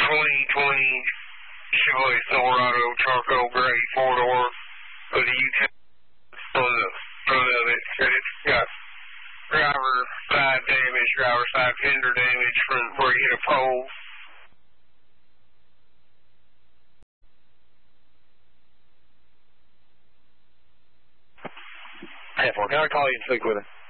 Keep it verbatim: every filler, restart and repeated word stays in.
twenty twenty Chevrolet Silverado charcoal gray four door with a U T on the front of it. It's got driver side damage, driver side fender damage from where you hit a pole. ten four, can I call you and speak with him?